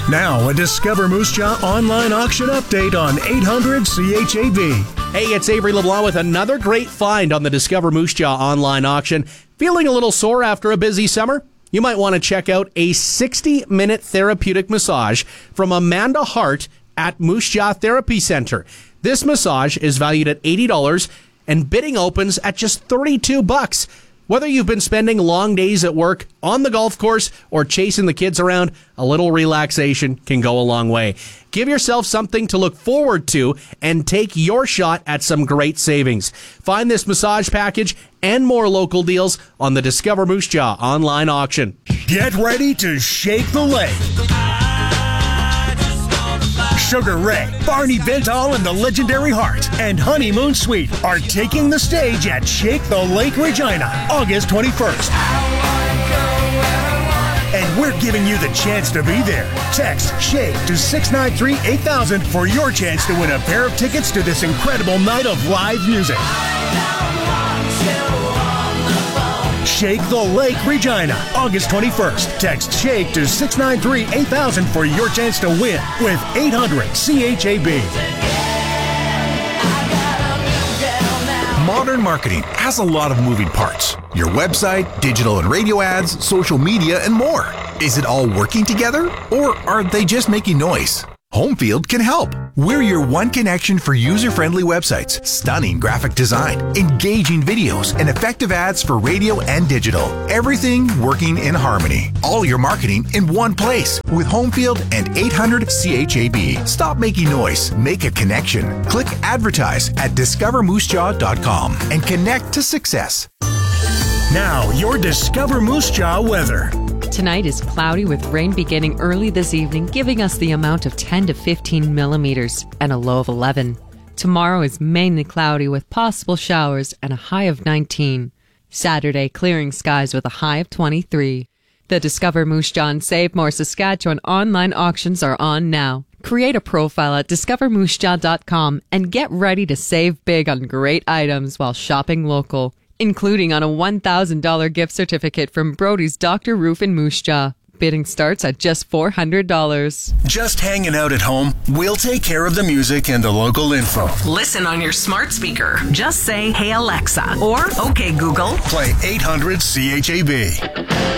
Now, a Discover Moose Jaw online auction update on 800 CHAB. Hey, it's Avery LeBlanc with another great find on the Discover Moose Jaw online auction. Feeling a little sore after a busy summer? You might want to check out a 60-minute therapeutic massage from Amanda Hart at Moose Jaw Therapy Center. This massage is valued at $80 and bidding opens at just $32. Whether you've been spending long days at work, on the golf course, or chasing the kids around, a little relaxation can go a long way. Give yourself something to look forward to and take your shot at some great savings. Find this massage package and more local deals on the Discover Moose Jaw online auction. Get ready to shake the lake. Sugar Ray, Barney Bentall and the legendary Heart, and Honeymoon Suite are taking the stage at Shake the Lake Regina, August 21st. And we're giving you the chance to be there. Text SHAKE to 693-8000 for your chance to win a pair of tickets to this incredible night of live music. Shake the Lake Regina, August 21st. Text SHAKE to 693-8000 for your chance to win with 800 CHAB. Modern marketing has a lot of moving parts. Your website, digital and radio ads, social media, and more. Is it all working together, or are they just making noise? Homefield can help. We're your one connection for user-friendly websites, stunning graphic design, engaging videos, and effective ads for radio and digital. Everything working in harmony. All your marketing in one place with Homefield and 800 CHAB. Stop making noise. Make a connection. Click advertise at discovermoosejaw.com and connect to success. Now, your Discover Moose Jaw weather. Tonight is cloudy with rain beginning early this evening, giving us the amount of 10 to 15 millimeters and a low of 11. Tomorrow is mainly cloudy with possible showers and a high of 19. Saturday, clearing skies with a high of 23. The Discover Moose Jaw and Save More Saskatchewan online auctions are on now. Create a profile at discovermoosejaw.com and get ready to save big on great items while shopping local, including on a $1,000 gift certificate from Brody's Dr. Roof in Moose Jaw. Bidding starts at just $400. Just hanging out at home? We'll take care of the music and the local info. Listen on your smart speaker. Just say, "Hey Alexa," or "Okay Google." Play 800 CHAB.